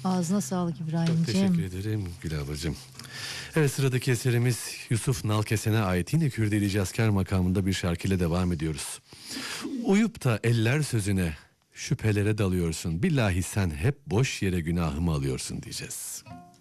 Ağzına sağlık Çok İbrahim'ciğim. teşekkür ederim Gül ablacığım. Evet, sıradaki eserimiz Yusuf Nalkesen'e ait, yine Kürdeli Cazkar makamında bir şarkıyla devam ediyoruz. Uyup da eller sözüne, şüphelere dalıyorsun. Billahi sen hep boş yere günahımı alıyorsun diyeceğiz.